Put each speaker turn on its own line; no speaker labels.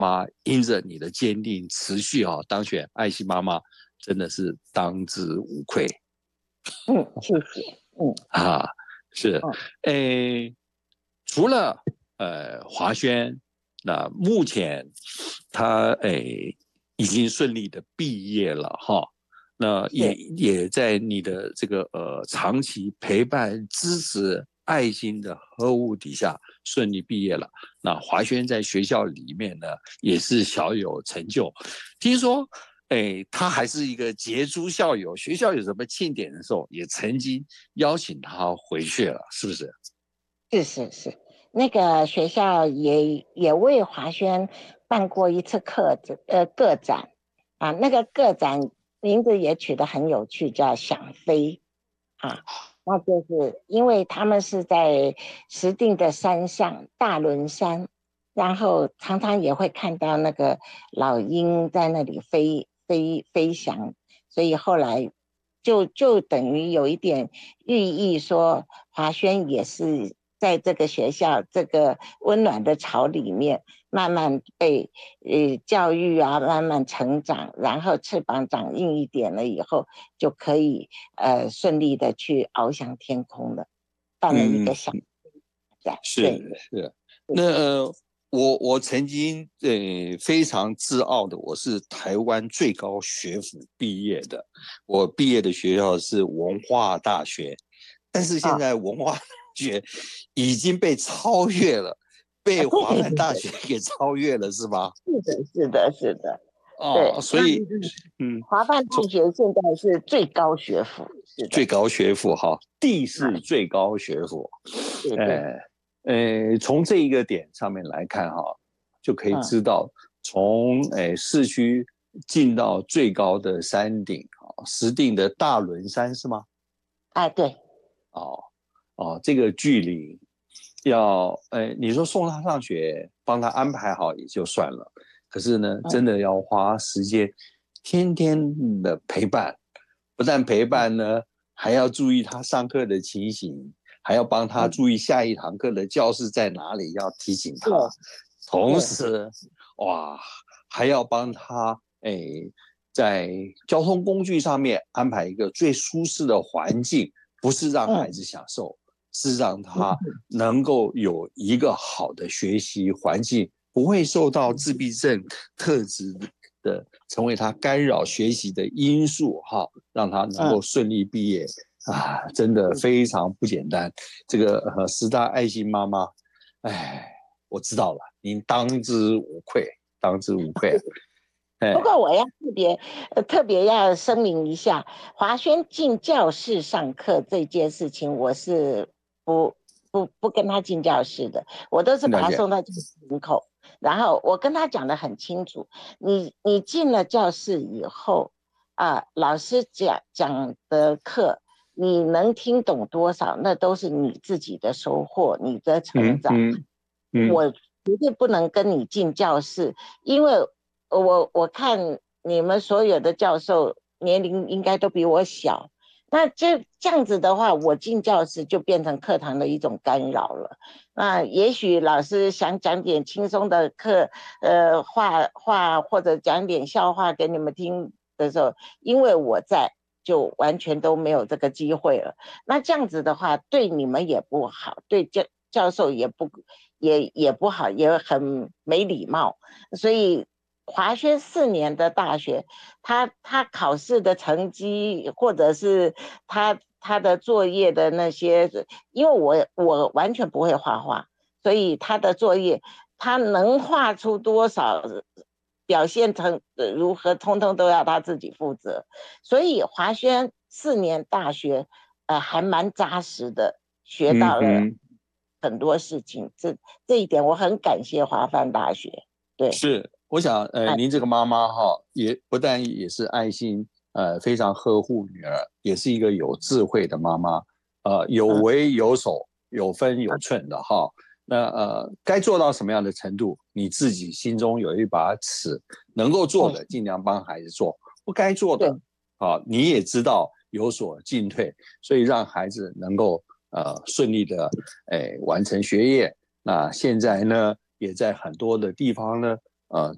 妈因着你的坚定持续当选爱心妈妈，真的是当之无愧。
谢谢。
是。除了华轩，那目前他已经顺利的毕业了哈。那也在你的这个长期陪伴支持爱心的呵护底下顺利毕业了。那华轩在学校里面呢也是小有成就，听说他还是一个杰出校友，学校有什么庆典的时候也曾经邀请他回去了，是不是？
是，那个学校也为华轩办过一次个展啊，那个个展名字也取得很有趣，叫想飞啊。那就是因为他们是在石碇的山上大轮山，然后常常也会看到那个老鹰在那里飞翔，所以后来就等于有一点寓意说华轩也是在这个学校这个温暖的巢里面慢慢被教育啊，慢慢成长，然后翅膀长硬一点了以后，就可以顺利的去翱翔天空了，办了一个小展。
是。那我曾经非常自傲的，我是台湾最高学府毕业的，我毕业的学校是文化大学，但是现在文化大学已经被超越了，被华梵大学给超越了，是吧？
是的。对，
所以
华梵大学现在是最高学府，是的，
最高学府哈，地是最高学府。从这一个点上面来看哈，就可以知道从市区进到最高的山顶石碇的大轮山是吗？
对。
这个距离要你说送他上学帮他安排好也就算了，可是呢真的要花时间天天的陪伴，不但陪伴呢还要注意他上课的情形，还要帮他注意下一堂课的教室在哪里，要提醒他，同时还要帮他在交通工具上面安排一个最舒适的环境，不是让孩子享受，是让他能够有一个好的学习环境，不会受到自闭症特质的成为他干扰学习的因素让他能够顺利毕业真的非常不简单。这个师大爱心妈妈，我知道了，您当之无愧，当之无愧。
不过我要特别要声明一下，华轩进教室上课这件事情，我是不跟他进教室的，我都是把他送到门口，然后我跟他讲得很清楚，你进了教室以后老师讲的课，你能听懂多少，那都是你自己的收获，你的成长。我绝对不能跟你进教室，因为我看你们所有的教授年龄应该都比我小，那这样子的话，我进教室就变成课堂的一种干扰了。那也许老师想讲点轻松的课，话或者讲点笑话给你们听的时候，因为我在，就完全都没有这个机会了。那这样子的话，对你们也不好，对教授也不好，也很没礼貌。所以华轩4年的大学，他考试的成绩，或者是他的作业的那些，因为我完全不会画画，所以他的作业他能画出多少，表现成如何，通通都要他自己负责。所以华轩4年大学还蛮扎实的，学到了很多事情，这一点我很感谢华梵大学。对，
是，我想您这个妈妈也不但也是爱心非常呵护女儿，也是一个有智慧的妈妈，有为有守，有分有寸的那该做到什么样的程度，你自己心中有一把尺，能够做的尽量帮孩子做，不该做的你也知道有所进退，所以让孩子能够顺利的完成学业。那现在呢，也在很多的地方呢